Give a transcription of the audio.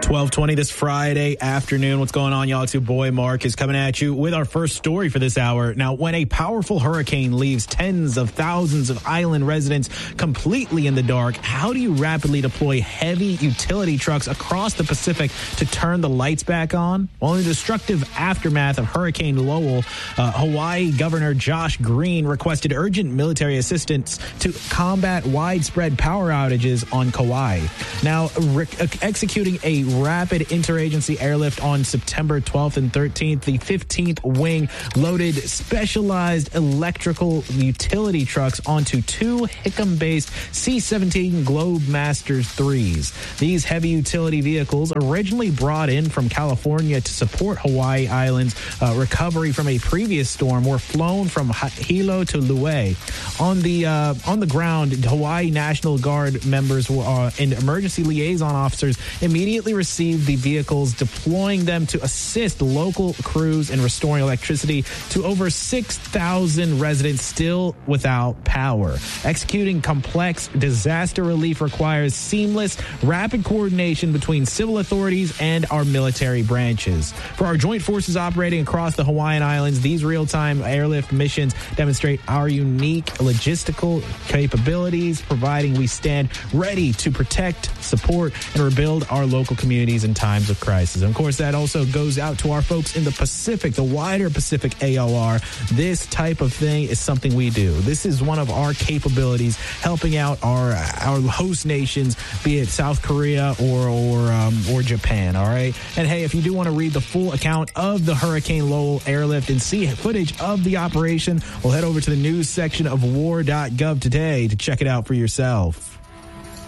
12:20 this Friday afternoon. What's going on, y'all? It's your boy Mark is coming at you with our first story for this hour. Now, when a powerful hurricane leaves tens of thousands of island residents completely in the dark, how do you rapidly deploy heavy utility trucks across the Pacific to turn the lights back on? Well, in the destructive aftermath of Hurricane Lowell, Hawaii Governor Josh Green requested urgent military assistance to combat widespread power outages on Kauai. Now, executing a rapid interagency airlift on September 12th and 13th, the 15th Wing loaded specialized electrical utility trucks onto two Hickam-based C-17 Globemaster 3s. These heavy utility vehicles, originally brought in from California to support Hawaii Island's recovery from a previous storm, were flown from Hilo to Lue. On the ground, Hawaii National Guard members and emergency liaison officers immediately received the vehicles, deploying them to assist local crews in restoring electricity to over 6,000 residents still without power. Executing complex disaster relief requires seamless, rapid coordination between civil authorities and our military branches. For our joint forces operating across the Hawaiian Islands, these real-time airlift missions demonstrate our unique logistical capabilities, providing we stand ready to protect, support, and rebuild our local communities in times of crisis. And of course, that also goes out to our folks in the Pacific, the wider Pacific ALR. This type of thing is something we do. This is one of our capabilities, helping out our host nations, be it South Korea or Japan. All right. And hey, if you do want to read the full account of the Hurricane Lowell airlift and see footage of the operation, we'll head over to the news section of war.gov today to check it out for yourself.